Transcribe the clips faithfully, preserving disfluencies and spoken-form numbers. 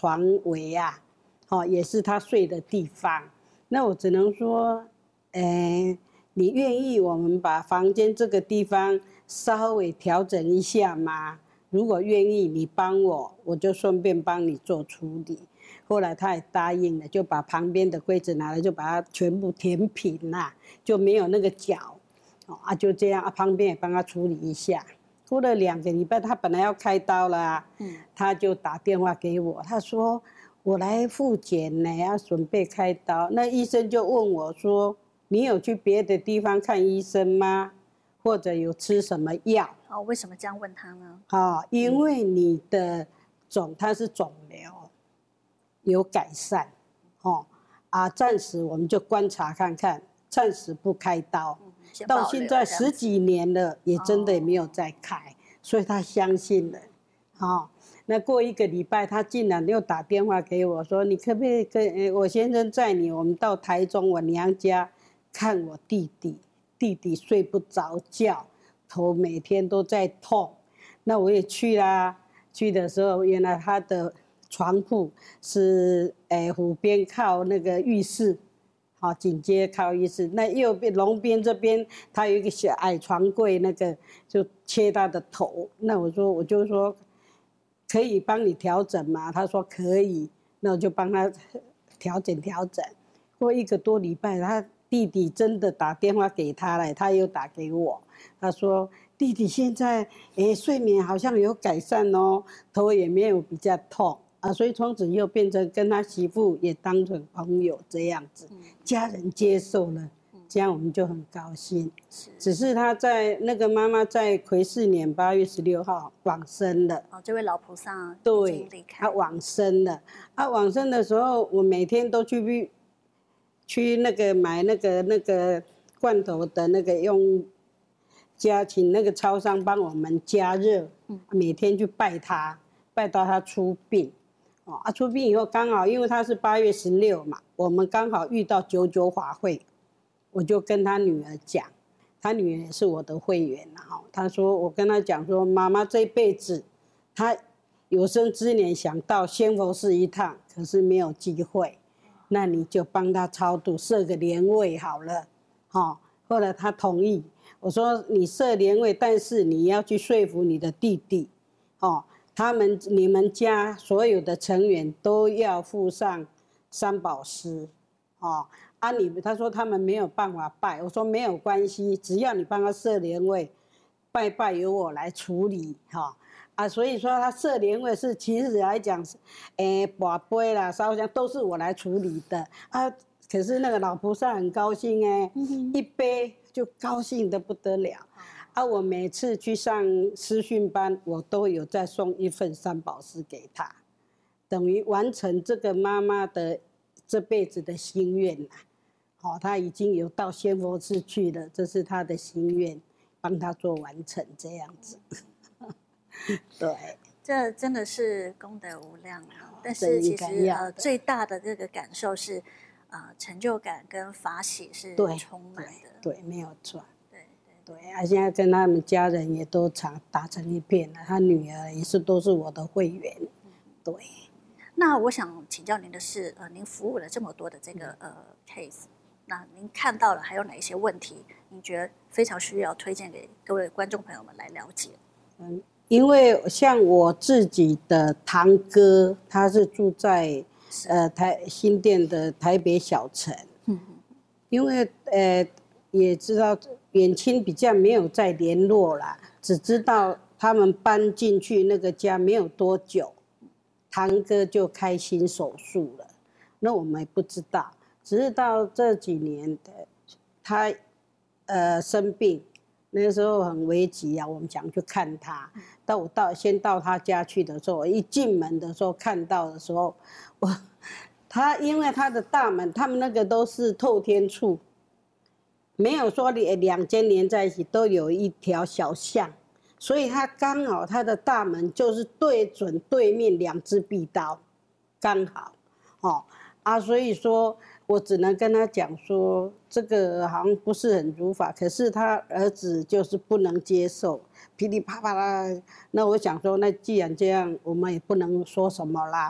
床围啊，哦，也是他睡的地方。那我只能说，呃，你愿意我们把房间这个地方稍微调整一下吗？如果愿意，你帮我，我就顺便帮你做处理。后来他也答应了，就把旁边的柜子拿来，就把它全部填平啦，就没有那个角，哦啊，就这样啊，旁边也帮他处理一下。过了两个礼拜，他本来要开刀了、啊，嗯，他就打电话给我，他说我来复检呢，要准备开刀。那医生就问我说，你有去别的地方看医生吗？或者有吃什么药？ 哦，为什么这样问他呢？ 哦，因为你的肿，它是肿瘤，有改善，哦，啊，暂时我们就观察看看，暂时不开刀。嗯、到现在十几年了，也真的也没有再开，哦、所以他相信了。哦，那过一个礼拜，他竟然又打电话给我说：“你可不可以跟我先生载你，我们到台中我娘家看我弟弟？弟弟睡不着觉，头每天都在痛。”那我也去啦。去的时候，原来他的床铺是诶湖边靠那个浴室，好、哦、紧接靠浴室。那右边龙边这边，他有一个小矮床柜，那个就切他的头。那我说我就说可以帮你调整吗？他说可以。那我就帮他调整调整。过一个多礼拜，他弟弟真的打电话给他了，他又打给我，他说弟弟现在诶睡眠好像有改善哦，头也没有比较痛啊，所以从此又变成跟他媳妇也当成朋友这样子，家人接受了，这样我们就很高兴。只是他在那个妈妈在癸巳年八月十六号往生了。 哦，这位老菩萨对，他往生了。他往生的时候，我每天都去去那个买那个那个罐头的那个用加请那个超商帮我们加热，嗯、每天去拜他，拜到他出殡。哦啊，出殡以后刚好因为他是八月十六嘛，我们刚好遇到九九法会，我就跟他女儿讲，他女儿也是我的会员哈。他说我跟他讲说，妈妈这辈子，她有生之年想到仙佛寺一趟，可是没有机会。那你就帮他超度，设个莲位好了，哦。后来他同意，我说你设莲位，但是你要去说服你的弟弟，哦，他们你们家所有的成员都要附上三宝师，哦，啊你他说他们没有办法拜，我说没有关系，只要你帮他设莲位，拜拜由我来处理，哈、哦。啊，所以说他设莲位是其实来讲，诶，跋杯啦、烧香都是我来处理的啊。可是那个老菩萨很高兴哎，嗯、一杯就高兴得不得了。啊，我每次去上师训班，我都有再送一份三宝师给他，等于完成这个妈妈的这辈子的心愿啦。好、哦，他已经有到仙佛寺去了，这是他的心愿，帮他做完成这样子。对， 这真的是功德无量啊！但是其实呃，最大的这个感受是，呃，成就感跟法喜是充满的。 对，对对没有错。对对对，啊，现在跟他们家人也都常打成一片了，他女儿也是都是我的会员。嗯、对。 那我想请教您的是，呃，您服务了这么多的这个呃 case， 那您看到了还有哪一些问题，您觉得非常需要推荐给各位观众朋友们来了解？ 嗯。因为像我自己的堂哥，他是住在呃台新店的台北小城，嗯、因为呃也知道远亲比较没有再联络啦，只知道他们搬进去那个家没有多久，堂哥就开心手术了，那我们也不知道，只是到这几年的他呃生病。那个时候很危急啊，我们想去看他。到我到先到他家去的时候，我一进门的时候看到的时候，我他因为他的大门，他们那个都是透天厝，没有说两两间连在一起，都有一条小巷，所以他刚好他的大门就是对准对面两只壁刀，刚好，哦啊，所以说。我只能跟他讲说，这个好像不是很如法，可是他儿子就是不能接受，噼里啪啪啦。那我想说，那既然这样，我们也不能说什么啦。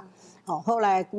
哦，后来